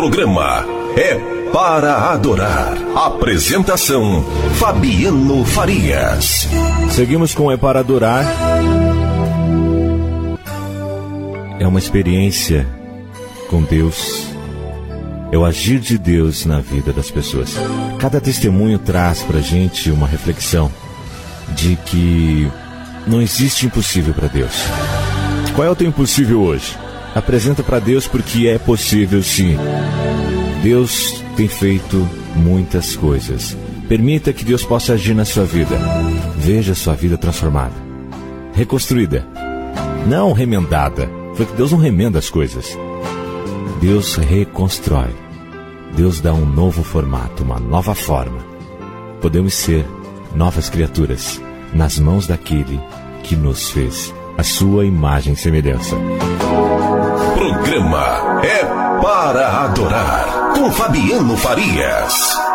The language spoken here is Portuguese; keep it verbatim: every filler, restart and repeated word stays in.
programa é para adorar. Apresentação: Fabiano Farias. Seguimos com É para Adorar. É uma experiência com Deus. É o agir de Deus na vida das pessoas. Cada testemunho traz pra gente uma reflexão de que não existe impossível para Deus. Qual é o teu impossível hoje? Apresenta para Deus, porque é possível sim. Deus tem feito muitas coisas. Permita que Deus possa agir na sua vida. Veja a sua vida transformada, reconstruída, não remendada, porque Deus não remenda as coisas. Deus reconstrói. Deus dá um novo formato, uma nova forma. Podemos ser novas criaturas nas mãos daquele que nos fez a sua imagem e semelhança. Programa É para Adorar, com Fabiano Farias.